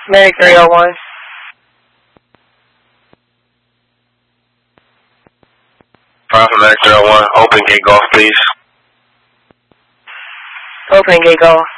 Medic 301. Five for Medic 301. Open gate golf, please. Open gate golf.